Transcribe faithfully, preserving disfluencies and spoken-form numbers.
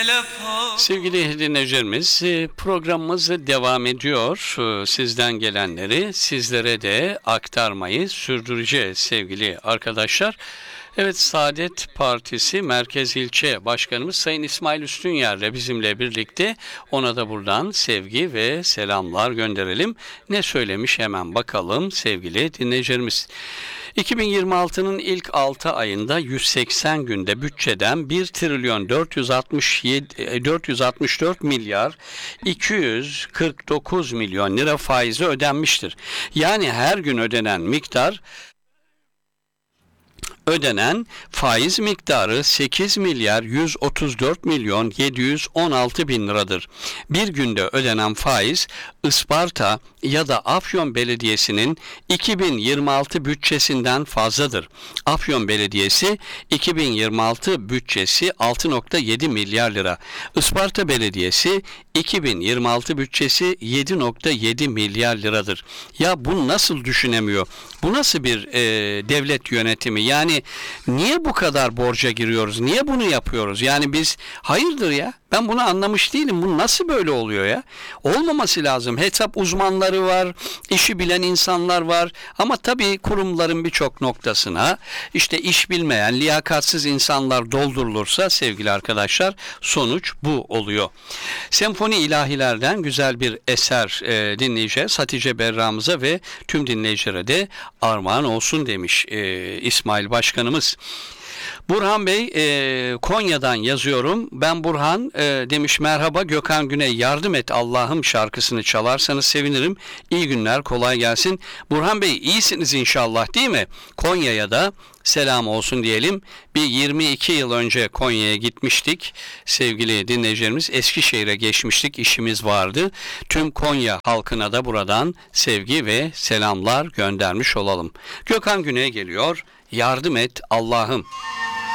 Sevgili dinleyicilerimiz, programımız devam ediyor. Sizden gelenleri sizlere de aktarmayı sürdüreceğiz sevgili arkadaşlar. Evet, Saadet Partisi Merkez İlçe Başkanımız Sayın İsmail Üstünyer'le bizimle birlikte, ona da buradan sevgi ve selamlar gönderelim. Ne söylemiş hemen bakalım sevgili dinleyicilerimiz. iki bin yirmi altının ilk altı ayında yüz seksen günde bütçeden bir trilyon dört yüz altmış yedi dört yüz altmış dört milyar iki yüz kırk dokuz milyon lira faizi ödenmiştir. Yani her gün ödenen miktar ödenen faiz miktarı sekiz milyar yüz otuz dört milyon yedi yüz on altı bin liradır. Bir günde ödenen faiz Isparta ya da Afyon Belediyesi'nin iki bin yirmi altı bütçesinden fazladır. Afyon Belediyesi iki bin yirmi altı bütçesi altı nokta yedi milyar lira. Isparta Belediyesi iki bin yirmi altı bütçesi yedi nokta yedi milyar liradır. Ya bu nasıl düşünemiyor? Bu nasıl bir e, devlet yönetimi? Yani niye bu kadar borca giriyoruz? Niye bunu yapıyoruz? Yani biz hayırdır ya? Ben bunu anlamış değilim. Bu nasıl böyle oluyor ya? Olmaması lazım. Hesap uzmanları var, işi bilen insanlar var. Ama tabii kurumların birçok noktasına işte iş bilmeyen, liyakatsiz insanlar doldurulursa sevgili arkadaşlar, sonuç bu oluyor. Senfoni ilahilerden güzel bir eser e, dinleyeceğiz. Hatice Berra'mıza ve tüm dinleyicilere de armağan olsun demiş e, İsmail Başkanımız. Burhan Bey, e, Konya'dan yazıyorum. Ben Burhan, e, demiş merhaba Gökhan Güney, yardım et Allah'ım şarkısını çalarsanız sevinirim. İyi günler, kolay gelsin. Burhan Bey, iyisiniz inşallah değil mi? Konya'ya da selam olsun diyelim. Bir yirmi iki yıl önce Konya'ya gitmiştik. Sevgili dinleyicilerimiz, Eskişehir'e geçmiştik, işimiz vardı. Tüm Konya halkına da buradan sevgi ve selamlar göndermiş olalım. Gökhan Güney geliyor. Yardım et Allah'ım.